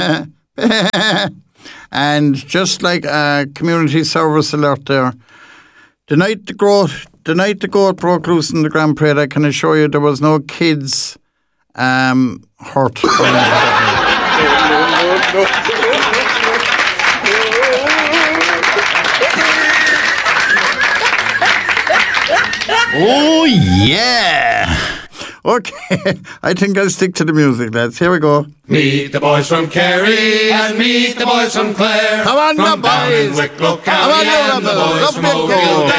And just like a community service alert there, the night the goat broke loose in the Grand Parade, I can assure you there was no kids hurt. Oh, yeah. Okay, I think I'll stick to the music, lads. Here we go. Meet the boys from Kerry and meet the boys from Clare. Come on, from the boys. Wicklow County and the boys from O'Gill.